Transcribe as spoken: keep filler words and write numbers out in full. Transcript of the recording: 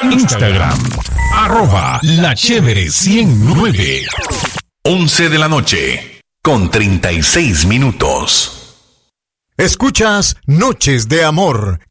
Instagram, arroba La Chévere ciento nueve. once de la noche, con treinta y seis minutos. Escuchas Noches de Amor